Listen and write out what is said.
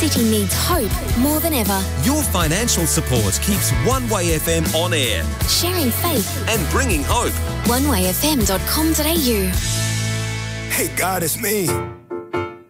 city needs hope more than ever. Your financial support keeps One Way FM on air Sharing faith. and bringing hope. onewayfm.com.au. Hey God, it's me.